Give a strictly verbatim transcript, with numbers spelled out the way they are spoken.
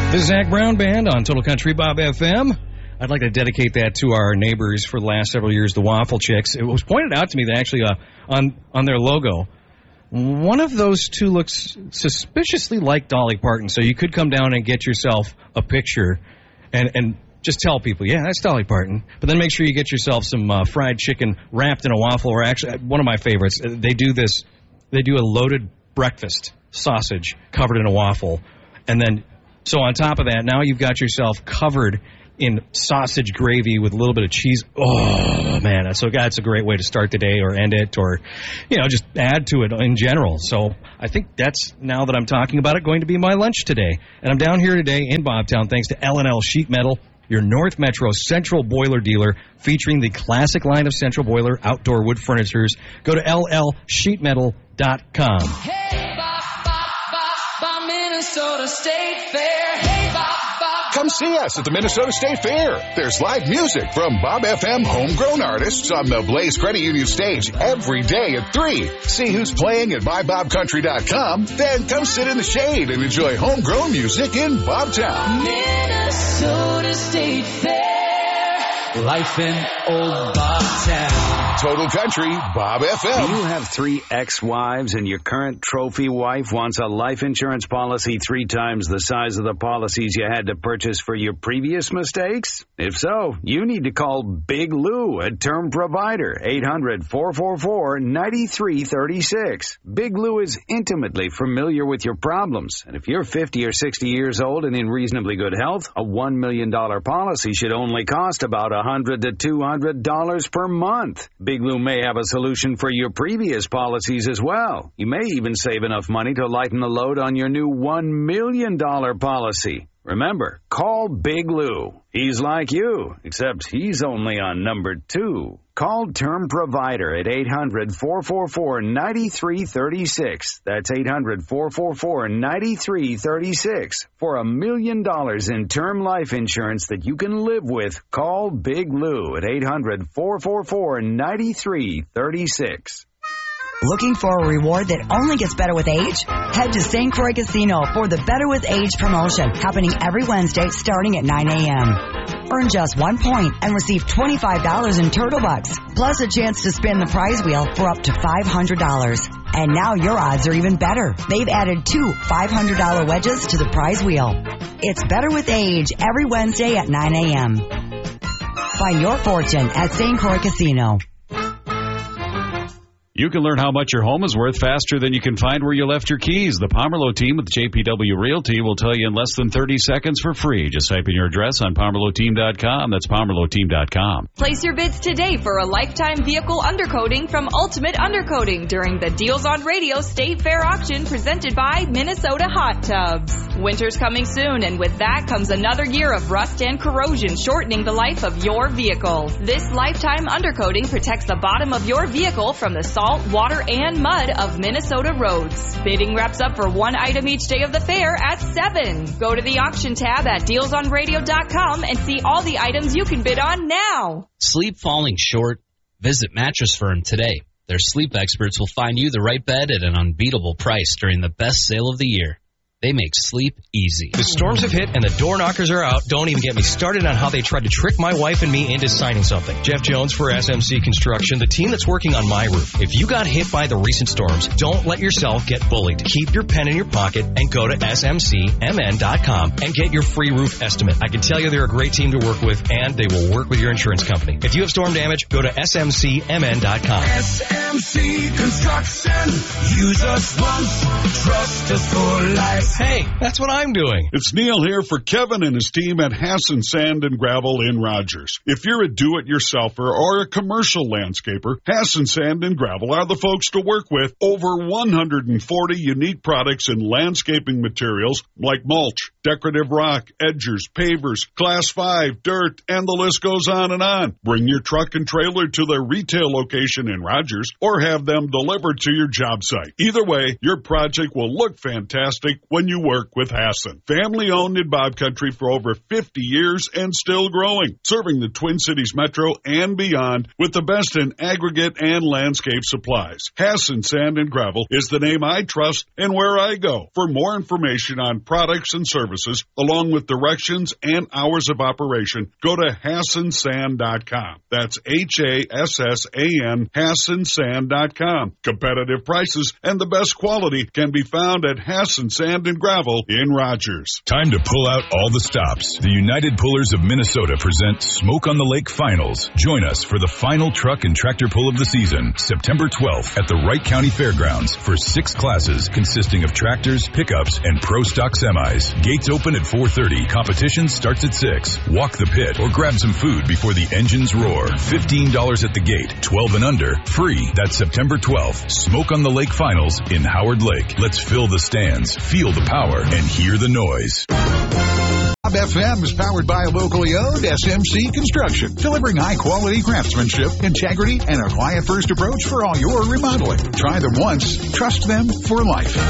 The Zach Brown Band on Total Country Bob F M. I'd like to dedicate that to our neighbors for the last several years, the Waffle Chicks. It was pointed out to me that actually uh, on, on their logo, one of those two looks suspiciously like Dolly Parton. So you could come down and get yourself a picture and, and just tell people, yeah, that's Dolly Parton. But then make sure you get yourself some uh, fried chicken wrapped in a waffle. Or actually, one of my favorites, they do this, they do a loaded breakfast sausage covered in a waffle. And then, so on top of that, now you've got yourself covered in sausage gravy with a little bit of cheese. Oh, man. So that's a great way to start the day or end it or, you know, just add to it in general. So I think that's, now that I'm talking about it, going to be my lunch today. And I'm down here today in Bobtown thanks to L and L Sheet Metal, your North Metro Central Boiler dealer, featuring the classic line of Central Boiler outdoor wood furnitures. Go to L L sheet metal dot com. Hey, Bob, Bob, Bob, Bob, Minnesota State Fair. Hey, Bob, Bob. Come see us at the Minnesota State Fair. There's live music from Bob F M homegrown artists on the Blaze Credit Union stage every day at three. See who's playing at my bob country dot com. Then come sit in the shade and enjoy homegrown music in Bobtown. Minnesota State Fair. Life in old Bobtown. Total Country, Bob F M. Do you have three ex-wives and your current trophy wife wants a life insurance policy three times the size of the policies you had to purchase for your previous mistakes? If so, you need to call Big Lou, a term provider, eight hundred, four four four, nine three three six. Big Lou is intimately familiar with your problems, and if you're fifty or sixty years old and in reasonably good health, a one million dollars policy should only cost about one hundred to two hundred dollars per month. Big Lou may have a solution for your previous policies as well. You may even save enough money to lighten the load on your new one million dollars policy. Remember, call Big Lou. He's like you, except he's only on number two. Call Term Provider at eight hundred, four four four, nine three three six. That's eight hundred, four four four, nine three three six. For a million dollars in term life insurance that you can live with, call Big Lou at eight hundred, four four four, nine three three six. Looking for a reward that only gets better with age? Head to Saint Croix Casino for the Better with Age promotion, happening every Wednesday starting at nine a.m. Earn just one point and receive twenty-five dollars in Turtle Bucks, plus a chance to spin the prize wheel for up to five hundred dollars. And now your odds are even better. They've added two five hundred dollars wedges to the prize wheel. It's Better with Age every Wednesday at nine a.m. Find your fortune at Saint Croix Casino. You can learn how much your home is worth faster than you can find where you left your keys. The Pomerleau team with J P W Realty will tell you in less than thirty seconds for free. Just type in your address on pomerleau team dot com. That's pomerleau team dot com. Place your bids today for a lifetime vehicle undercoating from Ultimate Undercoating during the Deals on Radio State Fair auction presented by Minnesota Hot Tubs. Winter's coming soon, and with that comes another year of rust and corrosion, shortening the life of your vehicle. This lifetime undercoating protects the bottom of your vehicle from the salt, water, and mud of Minnesota roads. Bidding wraps up for one item each day of the fair at seven. Go to the auction tab at deals on radio dot com and see all the items you can bid on now. Sleep falling short? Visit Mattress Firm today. Their sleep experts will find you the right bed at an unbeatable price during the best sale of the year. They make sleep easy. The storms have hit and the door knockers are out. Don't even get me started on how they tried to trick my wife and me into signing something. Jeff Jones for S M C Construction, the team that's working on my roof. If you got hit by the recent storms, don't let yourself get bullied. Keep your pen in your pocket and go to S M C M N dot com and get your free roof estimate. I can tell you they're a great team to work with, and they will work with your insurance company. If you have storm damage, go to S M C M N dot com. S M C Construction. Use us once, trust us for life. Hey, that's what I'm doing. It's Neil here for Kevin and his team at Hassan Sand and Gravel in Rogers. If you're a do-it-yourselfer or a commercial landscaper, Hassan Sand and Gravel are the folks to work with. Over one hundred forty unique products in landscaping materials like mulch, decorative rock, edgers, pavers, class five, dirt, and the list goes on and on. Bring your truck and trailer to their retail location in Rogers or have them delivered to your job site. Either way, your project will look fantastic when when you work with Hassan. Family owned in Bob Country for over fifty years and still growing, serving the Twin Cities Metro and beyond with the best in aggregate and landscape supplies. Hassan Sand and Gravel is the name I trust and where I go. For more information on products and services, along with directions and hours of operation, go to Hassan Sand dot com. That's H A S S A N, Hassan Sand dot com. Competitive prices and the best quality can be found at Hassan Sand and Gravel in Rogers. Time to pull out all the stops. The United Pullers of Minnesota present Smoke on the Lake Finals. Join us for the final truck and tractor pull of the season, September twelfth at the Wright County Fairgrounds for six classes consisting of tractors, pickups, and pro stock semis. Gates open at four thirty. Competition starts at six. Walk the pit or grab some food before the engines roar. fifteen dollars at the gate. twelve and under, free. That's September twelfth. Smoke on the Lake Finals in Howard Lake. Let's fill the stands, feel the power, and hear the noise. Bob F M is powered by locally owned S M C Construction, delivering high-quality craftsmanship, integrity, and a client-first approach for all your remodeling. Try them once, trust them for life.